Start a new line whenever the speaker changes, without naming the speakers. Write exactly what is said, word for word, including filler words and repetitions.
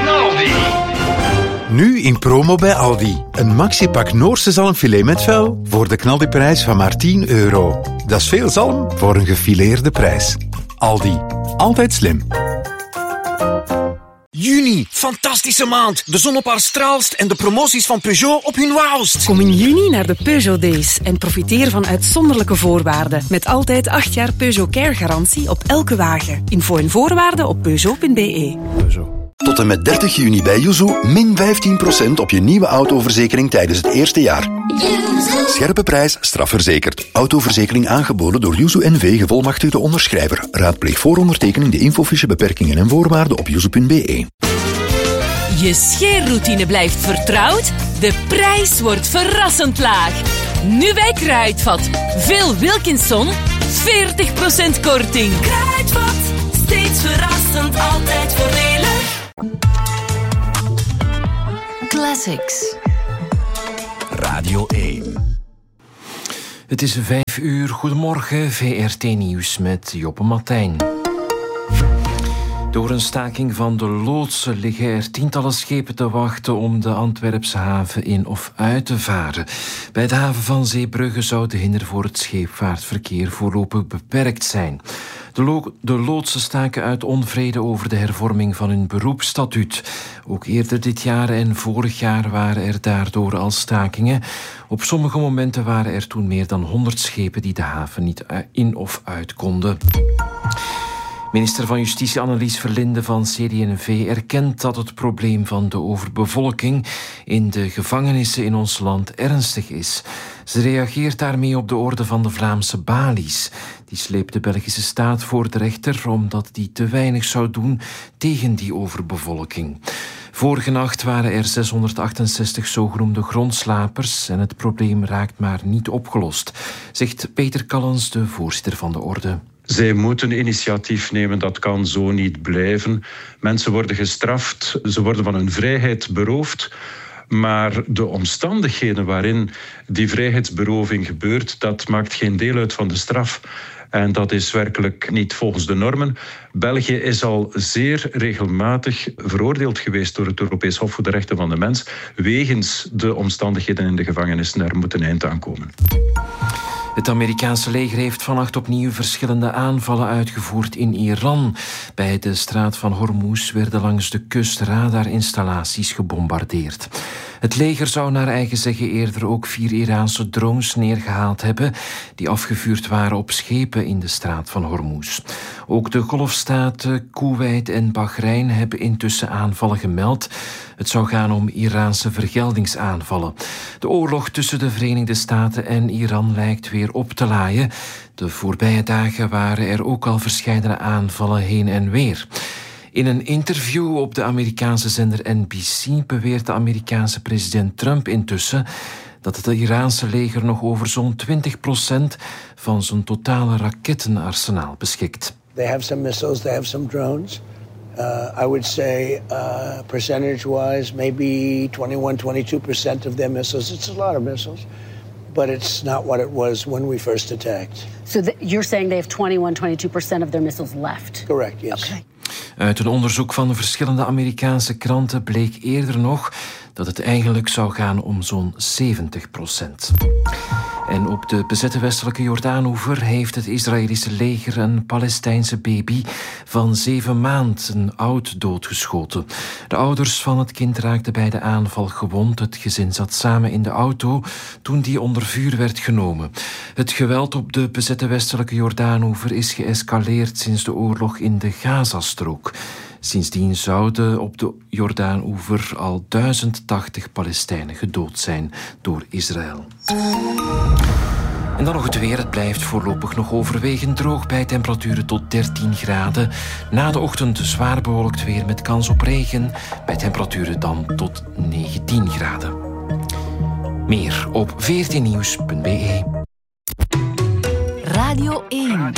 Aldi.
Nu in promo bij Aldi. Een maxi-pak Noorse zalmfilet met vel voor de knaldiprijs van maar tien euro. Dat is veel zalm voor een gefileerde prijs. Aldi. Altijd slim.
Juni, fantastische maand. De zon op haar straalst en de promoties van Peugeot op hun wauwst.
Kom in juni naar de Peugeot Days en profiteer van uitzonderlijke voorwaarden. Met altijd acht jaar Peugeot Care garantie op elke wagen. Info en voorwaarden op peugeot punt b e. Peugeot.
Tot en met dertig juni bij Yuzu min vijftien procent op je nieuwe autoverzekering tijdens het eerste jaar. Scherpe prijs, strafverzekerd. Autoverzekering aangeboden door Yuzu N V, gevolmachtigde onderschrijver. Raadpleeg voor ondertekening de infofiche, beperkingen en voorwaarden op yuzu punt b e.
Je scheerroutine blijft vertrouwd, de prijs wordt verrassend laag. Nu bij Kruidvat. Veel Wilkinson, veertig procent korting. Kruidvat, steeds verrassend, altijd voordelig. Classics.
Radio één. Het is vijf uur. Goedemorgen, V R T Nieuws met Joppe Martijn. Door een staking van de loodsen liggen er tientallen schepen te wachten om de Antwerpse haven in of uit te varen. Bij de haven van Zeebrugge zou de hinder voor het scheepvaartverkeer voorlopig beperkt zijn. De, lo- de loodsen staken uit onvrede over de hervorming van hun beroepsstatuut. Ook eerder dit jaar en vorig jaar waren er daardoor al stakingen. Op sommige momenten waren er toen meer dan honderd schepen die de haven niet in of uit konden. Minister van Justitie Annelies Verlinde van C D en V erkent dat het probleem van de overbevolking in de gevangenissen in ons land ernstig is. Ze reageert daarmee op de orde van de Vlaamse balies. Die sleept de Belgische staat voor de rechter omdat die te weinig zou doen tegen die overbevolking. Vorige nacht waren er zeshonderdachtenzestig zogenoemde grondslapers en het probleem raakt maar niet opgelost, zegt Peter Callens, de voorzitter van de orde.
Zij moeten initiatief nemen, dat kan zo niet blijven. Mensen worden gestraft, ze worden van hun vrijheid beroofd. Maar de omstandigheden waarin die vrijheidsberoving gebeurt, dat maakt geen deel uit van de straf. En dat is werkelijk niet volgens de normen. België is al zeer regelmatig veroordeeld geweest door het Europees Hof voor de Rechten van de Mens wegens de omstandigheden in de gevangenissen. Daar moet een eind aan komen.
Het Amerikaanse leger heeft vannacht opnieuw verschillende aanvallen uitgevoerd in Iran. Bij de straat van Hormuz werden langs de kust radarinstallaties gebombardeerd. Het leger zou naar eigen zeggen eerder ook vier Iraanse drones neergehaald hebben die afgevuurd waren op schepen in de straat van Hormuz. Ook de golfstaten Koeweit en Bahrein hebben intussen aanvallen gemeld. Het zou gaan om Iraanse vergeldingsaanvallen. De oorlog tussen de Verenigde Staten en Iran lijkt weer op te laaien. De voorbije dagen waren er ook al verscheidene aanvallen heen en weer. In een interview op de Amerikaanse zender N B C beweert de Amerikaanse president Trump intussen dat het Iraanse leger nog over zo'n twintig procent van zijn totale rakettenarsenaal beschikt.
They have some missiles, they have some drones. Uh, I would say uh, percentage-wise, maybe twenty-one, twenty-two percent of their missiles. It's a lot of missiles, but it's not what it was when we first attacked.
So th- you're saying they have twenty-one, twenty-two percent of their missiles left?
Correct, yes.
Okay.
Uit een onderzoek van verschillende Amerikaanse kranten bleek eerder nog dat het eigenlijk zou gaan om zo'n zeventig procent. En op de bezette westelijke Jordaanoever heeft het Israëlische leger een Palestijnse baby van zeven maanden oud doodgeschoten. De ouders van het kind raakten bij de aanval gewond. Het gezin zat samen in de auto toen die onder vuur werd genomen. Het geweld op de bezette westelijke Jordaanoever is geëscaleerd sinds de oorlog in de Gazastrook. Sindsdien zouden op de Jordaanoever al duizend tachtig Palestijnen gedood zijn door Israël. En dan nog het weer. Het blijft voorlopig nog overwegend droog bij temperaturen tot dertien graden. Na de ochtend zwaar bewolkt weer met kans op regen. Bij temperaturen dan tot negentien graden. Meer op v r t nieuws punt b e.
Radio één.